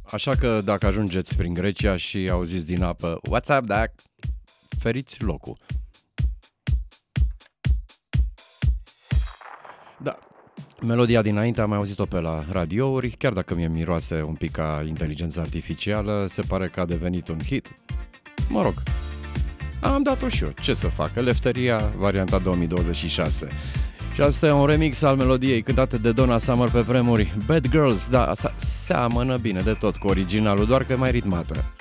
Așa că dacă ajungeți prin Grecia și auziți din apă "What's up, Doc?", feriți locul. Da, melodia dinainte am mai auzit-o pe la radiouri, chiar dacă mie miroase un pic ca inteligență artificială, se pare că a devenit un hit. Mă rog, am dat-o și eu, ce să fac, Lefteria, varianta 2026. Și asta e un remix al melodiei cântate de Donna Summer pe vremuri, Bad Girls, da, asta seamănă bine de tot cu originalul, doar că e mai ritmată.